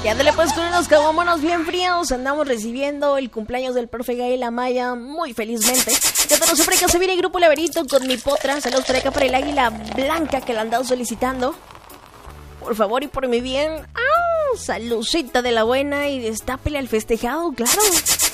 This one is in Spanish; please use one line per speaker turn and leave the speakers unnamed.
Y ándale pues con unos caguamonos bien fríos. Andamos recibiendo el cumpleaños del profe Gael Amaya muy felizmente. Ya te lo siempre que se viene el grupo Laberinto con mi potra. Saludos por acá para el águila blanca que la han dado solicitando. Por favor y por mi bien. ¡Ah! Saludcita de la buena y destápele al festejado, claro.